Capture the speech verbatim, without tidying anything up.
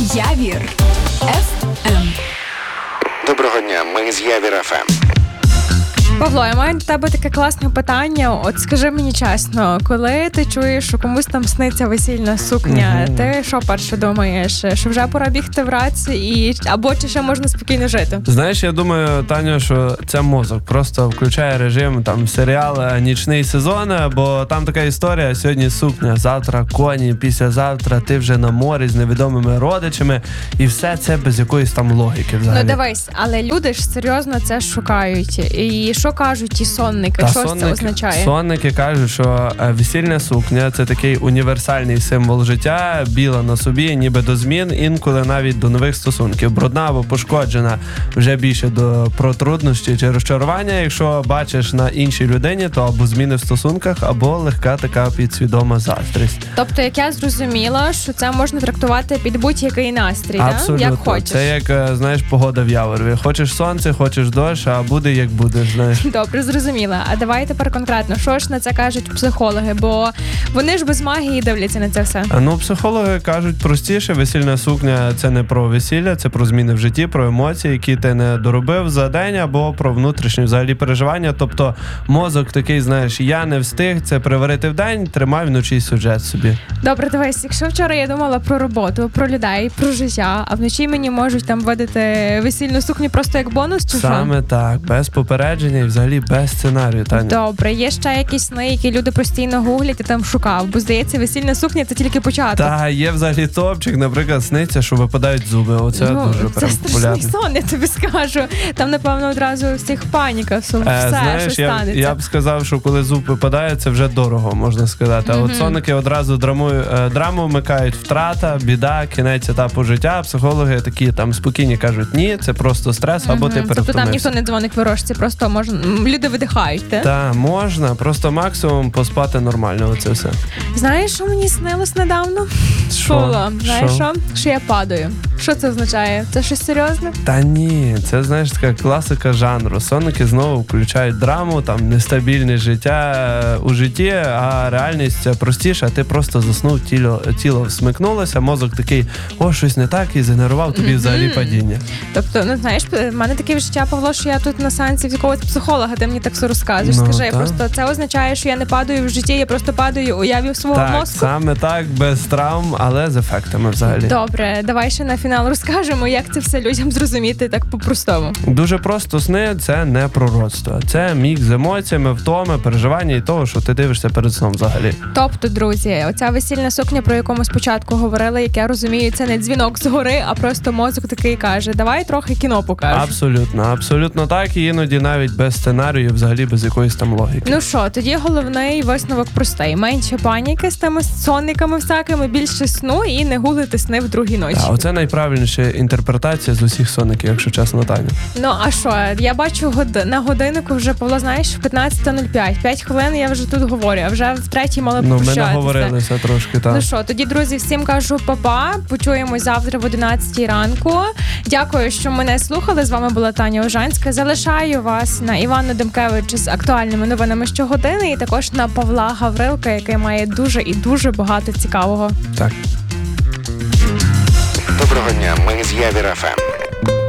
Явір еф ем. Доброго дня, ми з Явір еф ем. Павло, я маю до тебе таке класне питання. От скажи мені чесно, коли ти чуєш, що комусь там сниться весільна сукня, mm-hmm. ти що перше думаєш? Що вже пора бігти в рац і або чи ще можна спокійно жити? Знаєш, я думаю, Таню, що це мозок просто включає режим там серіал «Нічний сезон», бо там така історія: сьогодні сукня, завтра коні, післязавтра ти вже на морі з невідомими родичами, і все це без якоїсь там логіки взагалі. Ну дивись, але люди ж серйозно це шукають. І що кажуть ті сонники? Та що сонники, це означає? Сонники кажуть, що весільна сукня – це такий універсальний символ життя, біла на собі, ніби до змін, інколи навіть до нових стосунків. Брудна або пошкоджена вже більше до про труднощі чи розчарування. Якщо бачиш на іншій людині, то або зміни в стосунках, або легка така підсвідома заздрість. Тобто, як я зрозуміла, що це можна трактувати під будь-який настрій, абсолютно. Да? Як хочеш. Це як, знаєш, погода в Яворові. Хочеш сонце, хочеш дощ, а буде як будеш, знаєш. Добре, зрозуміла. А давай тепер конкретно, що ж на це кажуть психологи, бо вони ж без магії дивляться на це все. Ну, психологи кажуть простіше: весільна сукня – це не про весілля, це про зміни в житті, про емоції, які ти не доробив за день, або про внутрішні взагалі переживання. Тобто мозок такий, знаєш, я не встиг це приварити в день, тримай вночі сюжет собі. Добре, дивись, якщо вчора я думала про роботу, про людей, про життя, а вночі мені можуть там видати весільну сукню просто як бонус, чи що? Саме так, без попередження і взагалі без сценарію, Таня. Добре, є ще якісь сни, які люди постійно гуглять і там шукав, бо здається, весільна сукня – це тільки початок. Та, є взагалі топчик, наприклад, сниться, що випадають зуби. Оце ну, дуже це прям популярно. Це страшний сон, я тобі скажу. Там, напевно, одразу всіх паніка, все, Е, знаєш, що я, станеться. я б сказав, що коли зуб випадає, це вже дорого, можна сказати. А mm-hmm. от сонники одразу драмую, е, драму вмикають: втрата, біда, кінець етапу життя. Психологи такі там спокійні кажуть: ні, це просто стрес, або mm-hmm. ти перевтомився. Тобто там ніхто не дзвонить ворожці, просто можна, люди видихають, так? Так, можна, просто максимум поспати нормально, оце все. Знаєш, що мені снилось недавно? Що? Знаєш що? Що я падаю. Що це означає? Це щось серйозне? Та ні, це, знаєш, така класика жанру. Сонники знову включають драму, там нестабільне життя у житті, а реальність простіша. Ти просто заснув, тіло, тіло всмикнулося, мозок такий: о, щось не так, і згенерував тобі mm-hmm. взагалі падіння. Тобто, ну знаєш, в мене таке життя, Павло, що я тут на сеансі в якогось психолога, ти мені так все розказуєш. Ну, Скажи, та. просто це означає, що я не падаю в житті, я просто падаю у яві свого так, мозку? Так, саме так, без травм, але з ефектами взагалі. Добре, давай ще на фінал розкажемо, як це все людям зрозуміти так по-простому. Дуже просто: сни – це не пророцтво. Це мікс з емоціями, втоми, переживання і того, що ти дивишся перед сном взагалі. Тобто, друзі, оця весільна сукня, про яку ми спочатку говорили, як я розумію, це не дзвінок згори, а просто мозок такий каже: давай трохи кіно покажеш. Абсолютно, абсолютно так, і іноді навіть без сценарію, взагалі без якоїсь там логіки. Ну що, тоді головний висновок простий: менше паніки з тими сонниками всякими, більше сну і не гуглити сни в другій ночі. А оце найправильніша інтерпретація з усіх сонників, якщо чесно, Таня. Ну, а що, я бачу год... на годиннику вже, Павло, знаєш, п'ятнадцята нуль п'ять. П'ять хвилин я вже тут говорю, а вже в третій мали Ну, попрощатися. ми наговорилися трошки, так. Ну що, тоді, друзі, всім кажу па-па. Почуємось завтра в одинадцятій ранку. Дякую, що мене слухали. З вами була Таня Ожанська. Залишаю вас на Івана Демкевича з актуальними новинами щогодини і також на Павла Гаврилка, який має дуже і дуже багато цікавого. Так. Доброго дня, ми з Явір еф ем.